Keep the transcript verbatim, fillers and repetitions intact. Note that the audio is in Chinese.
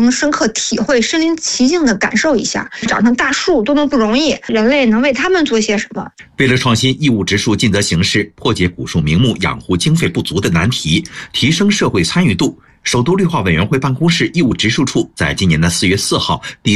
能深刻体会、身临其境地感受一下，长成大树多么不容易，人类能为他们做些什么。 为了创新义务植树尽责形式，破解古树名木养护经费不足的难题，提升社会参与度，首都绿化委员会办公室义务植树处在今年的四月四号第